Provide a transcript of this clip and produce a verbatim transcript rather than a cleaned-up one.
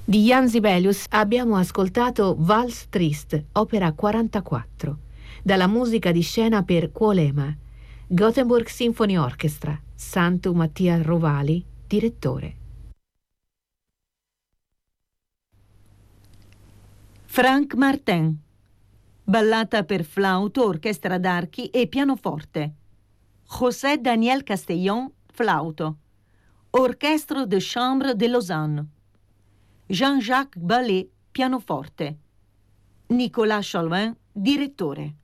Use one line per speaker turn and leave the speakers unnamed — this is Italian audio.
Di Jan Sibelius abbiamo ascoltato Vals Trist, opera quarantaquattro, dalla musica di scena per Quolema, Gothenburg Symphony Orchestra, Santu Mattia Rovali, direttore.
Franck Martin, ballata per flauto, orchestra d'archi e pianoforte. José Daniel Castellón, flauto. Orchestre de Chambre de Lausanne. Jean-Jacques Ballet, pianoforte. Nicolas Chauvin, direttore.